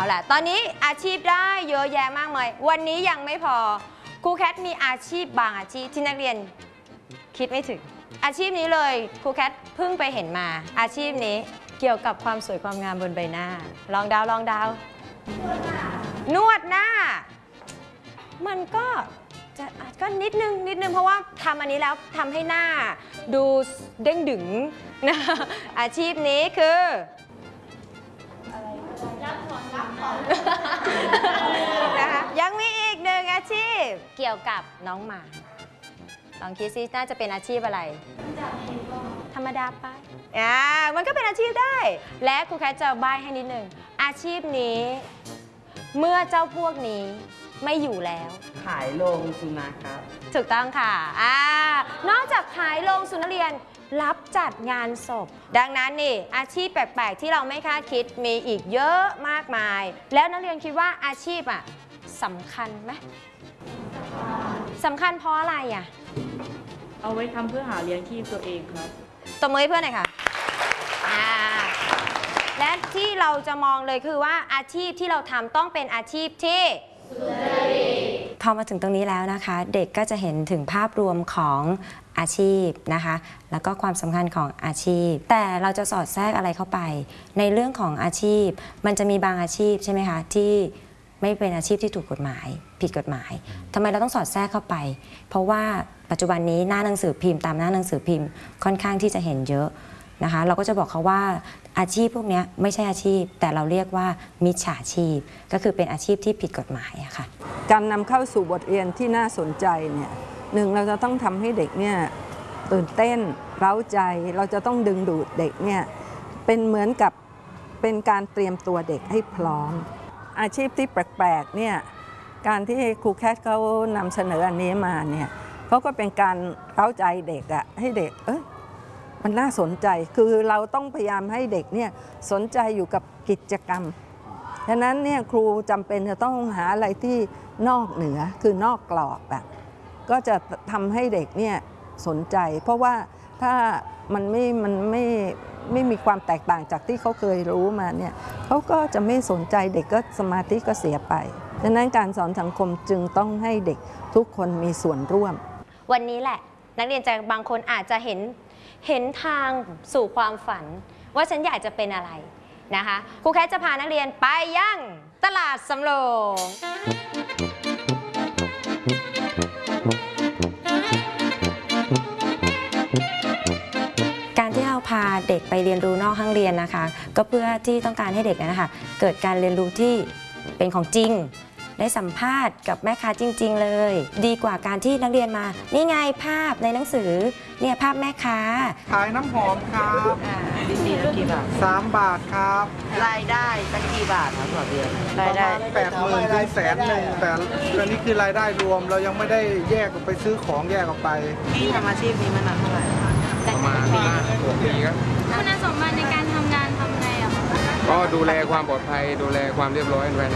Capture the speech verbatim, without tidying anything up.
ล่ะตอนนี้อาชีพได้เยอะแยะมากมายวันนี้ยังไม่พอครูแคทมีอาชีพบางอาชีพที่นักเรียนคิดไม่ถึงอาชีพนี้เลยครูแคทเพิ่งไปเห็นมาอาชีพนี้เกี่ยวกับความสวยความงามบนใบหน้าลองดาวลองดาวนวดหน้ามันก็จะก็นิดนึงนิดนึงเพราะว่าทำอันนี้แล้วทำให้หน้าดูเด้งดึงนะอาชีพนี้คือนะคะยังมีอีกหนึ่งอาชีพเกี่ยวกับน้องหมาลองคิดซิน่าจะเป็นอาชีพอะไรธรรมดาไปอ่ามันก็เป็นอาชีพได้และครูแคทจะใบ้ให้นิดนึงอาชีพนี้เมื่อเจ้าพวกนี้ไม่อยู่แล้วขายโรงสุนัขครับถูกต้องค่ะอ่านอกจากขายโรงสุนัขเรียนรับจัดงานศพดังนั้นนี่อาชีพแปลกๆที่เราไม่คาดคิดมีอีกเยอะมากมายแล้วนักเรียนคิดว่าอาชีพอ่ะสำคัญไหมสำคัญเพราะอะไรอ่ะเอาไว้ทำเพื่อหาเลี้ยงชีพตัวเองครับตบมือให้เพื่อนหน่อยค่ะอ่าและที่เราจะมองเลยคือว่าอาชีพที่เราทำต้องเป็นอาชีพที่พอมาถึงตรงนี้แล้วนะคะเด็กก็จะเห็นถึงภาพรวมของอาชีพนะคะแล้วก็ความสำคัญของอาชีพแต่เราจะสอดแทรกอะไรเข้าไปในเรื่องของอาชีพมันจะมีบางอาชีพใช่ไหมคะที่ไม่เป็นอาชีพที่ถูกกฎหมายผิดกฎหมายทำไมเราต้องสอดแทรกเข้าไปเพราะว่าปัจจุบันนี้หน้าหนังสือพิมพ์ตามหน้าหนังสือพิมพ์ค่อนข้างที่จะเห็นเยอะนะคะเราก็จะบอกเขาว่าอาชีพพวกนี้ไม่ใช่อาชีพแต่เราเรียกว่ามิจฉาชีพก็คือเป็นอาชีพที่ผิดกฎหมายอะค่ะการนำเข้าสู่บทเรียนที่น่าสนใจเนี่ยหนึ่งเราจะต้องทำให้เด็กเนี่ยตื่นเต้นเร้าใจเราจะต้องดึงดูดเด็กเนี่ยเป็นเหมือนกับเป็นการเตรียมตัวเด็กให้พร้อมอาชีพที่แปลกๆเนี่ยการที่ครูแคทเขานำเสนออันนี้มาเนี่ยเขาก็เป็นการเร้าใจเด็กอะให้เด็กเอ้ยมันน่าสนใจคือเราต้องพยายามให้เด็กเนี่ยสนใจอยู่กับกิจกรรมฉะนั้นเนี่ยครูจำเป็นจะต้องหาอะไรที่นอกเหนือคือนอกกรอบแบบก็จะทำให้เด็กเนี่ยสนใจเพราะว่าถ้ามันไม่มันไม่ไม่มีความแตกต่างจากที่เขาเคยรู้มาเนี่ยเขาก็จะไม่สนใจเด็กก็สมาธิก็เสียไปดังนั้นการสอนสังคมจึงต้องให้เด็กทุกคนมีส่วนร่วมวันนี้แหละนักเรียนจะบางคนอาจจะเห็นเห็นทางสู่ความฝันว่าฉันอยากจะเป็นอะไรนะคะครูแคทจะพานักเรียนไปยังตลาดสำโรงการที่เราพาเด็กไปเรียนรู้นอกห้องเรียนนะคะก็เพื่อที่ต้องการให้เด็กนะคะเกิดการเรียนรู้ที่เป็นของจริงได้สัมภาษณ์กับแม่ค้าจริงๆเลยดีกว่าการที่นักเรียนมานี่ไงภาพในหนังสือเนี่ยภาพแม่ค้าขายน้ำหอมครับดีดีแล้วกี่บาทสามบาทครับรายได้ตั้งกี่บาทครับต่อเดือนรายได้แปดหมื่นถึงแสนหนึ่งแต่ตอนนี้คือรายได้รวมเรายังไม่ได้แยกออกไปซื้อของแยกออกไปพี่ทำอาชีพนี้มานานเท่าไหร่ประมาณห้าหกปีครับคุณสมบัติในการทำงานทำไงอ่ะก็ดูแลความปลอดภัยดูแลความเรียบร้อยภายใน